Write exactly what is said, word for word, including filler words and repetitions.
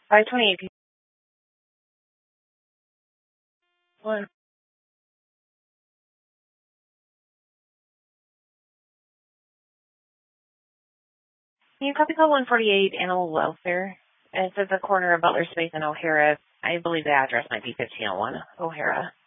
five twenty-eight. One. Can you copy call one forty-eight Animal Welfare? It's at the corner of Butler Space and O'Hara. I believe the address might be fifteen oh one O'Hara.